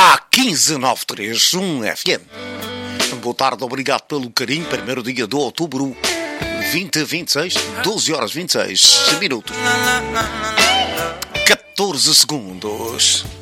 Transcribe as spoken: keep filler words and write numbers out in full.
A quinze nove três um F M. Boa tarde, obrigado pelo carinho. Primeiro dia de outubro, vinte vinte e seis, doze horas vinte e seis minutos, catorze segundos.